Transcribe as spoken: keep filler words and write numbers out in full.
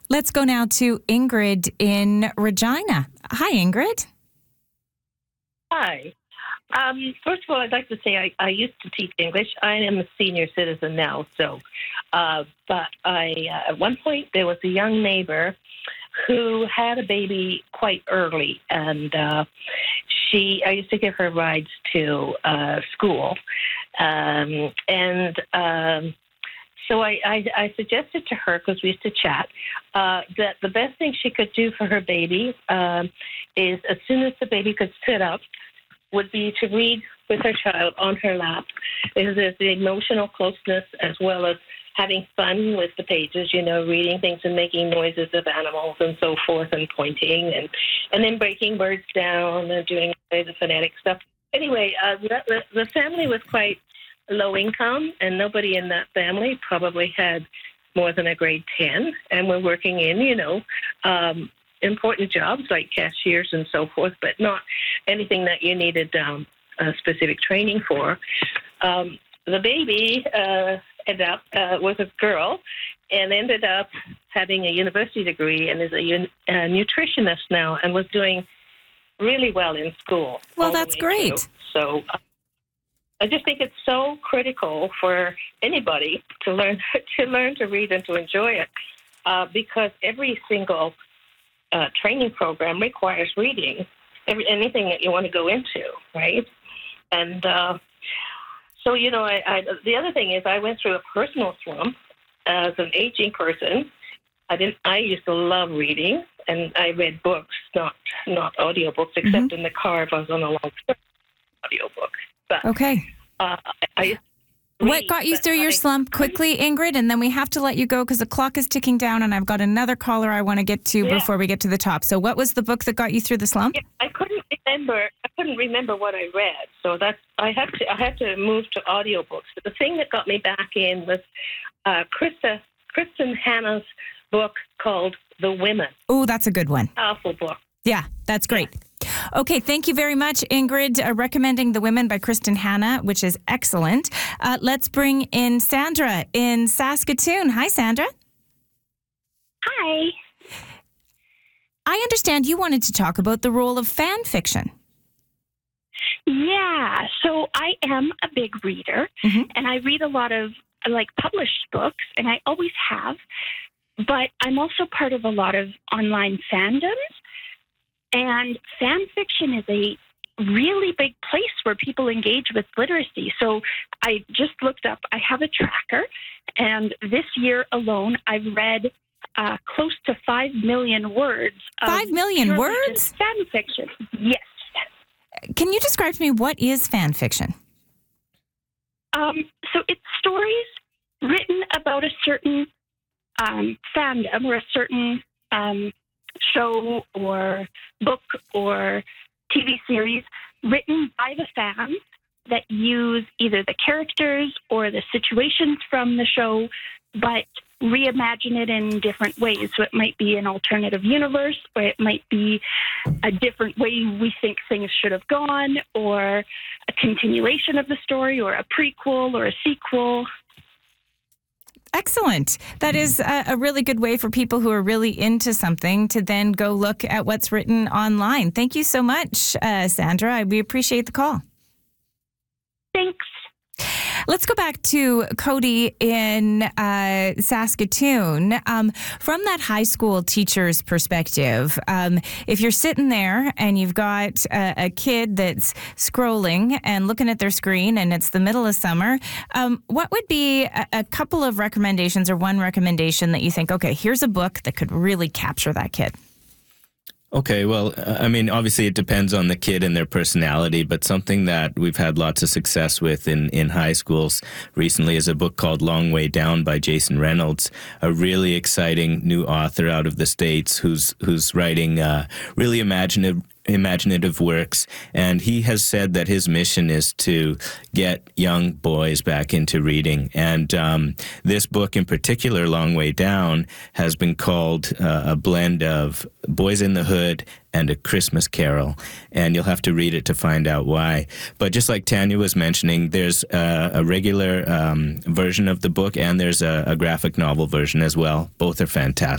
Let's go now to Ingrid in Regina. Hi, Ingrid. Hi. Um, first of all, I'd like to say I, I used to teach English. I am a senior citizen now, so. Uh, but I, uh, at one point, there was a young neighbor who had a baby quite early, and uh, she. I used to give her rides to uh, school, um, and um, so I, I, I suggested to her, because we used to chat, uh, that the best thing she could do for her baby um, is, as soon as the baby could sit up, would be to read with her child on her lap, because there's the emotional closeness as well as having fun with the pages, you know, reading things and making noises of animals and so forth, and pointing, and, and then breaking words down and doing the phonetic stuff. Anyway, uh, the, the family was quite low income, and nobody in that family probably had more than a grade ten, and were working in, you know, um, important jobs like cashiers and so forth, but not anything that you needed um, a specific training for. Um, the baby uh, ended up uh, was a girl, and ended up having a university degree, and is a, un- a nutritionist now, and was doing really well in school. Well, that's great. Through. So uh, I just think it's so critical for anybody to learn to learn to read and to enjoy it, uh, because every single Uh, training program requires reading, every, anything that you want to go into, right? And uh, so, you know, I, I, the other thing is I went through a personal slump as an aging person. I didn't. I used to love reading, and I read books, not not audiobooks, except mm-hmm. in the car if I was on a long audiobook. But, okay. Uh, I, I What got you through your slump quickly, Ingrid? And then we have to let you go because the clock is ticking down, and I've got another caller I want to get to yeah. before we get to the top. So what was the book that got you through the slump? Yeah, I couldn't remember. I couldn't remember what I read. So that's I had to I had to move to audiobooks. But the thing that got me back in was uh, Krista Kristen Hanna's book called The Women. Oh, that's a good one. Powerful book. Yeah, that's great. Yeah. Okay, thank you very much, Ingrid, uh, recommending The Women by Kristen Hanna, which is excellent. Uh, let's bring in Sandra in Saskatoon. Hi, Sandra. Hi. I understand you wanted to talk about the role of fan fiction. Yeah, so I am a big reader, mm-hmm. and I read a lot of, like, published books, and I always have, but I'm also part of a lot of online fandoms. And fan fiction is a really big place where people engage with literacy. So I just looked up, I have a tracker, and this year alone, I've read uh, close to five million words. Five million words? Fan fiction, yes. Can you describe to me what is fan fiction? Um, so it's stories written about a certain um, fandom or a certain um show or book or T V series written by the fans that use either the characters or the situations from the show, but reimagine it in different ways. So it might be an alternative universe, or it might be a different way we think things should have gone, or a continuation of the story, or a prequel or a sequel. Excellent. That is a, a really good way for people who are really into something to then go look at what's written online. Thank you so much, uh, Sandra. We appreciate the call. Thanks. Let's go back to Cody in uh, Saskatoon. Um, from that high school teacher's perspective, um, if you're sitting there and you've got a, a kid that's scrolling and looking at their screen and it's the middle of summer, um, what would be a, a couple of recommendations or one recommendation that you think, okay, here's a book that could really capture that kid? Okay, well, I mean, obviously it depends on the kid and their personality, but something that we've had lots of success with in, in high schools recently is a book called Long Way Down by Jason Reynolds, a really exciting new author out of the States who's who's writing uh, really imaginative imaginative works, and he has said that his mission is to get young boys back into reading. And um, this book in particular, Long Way Down, has been called uh, a blend of Boys in the Hood and A Christmas Carol, and you'll have to read it to find out why. But just like Tanya was mentioning, there's a, a regular um, version of the book, and there's a, a graphic novel version as well. Both are fantastic.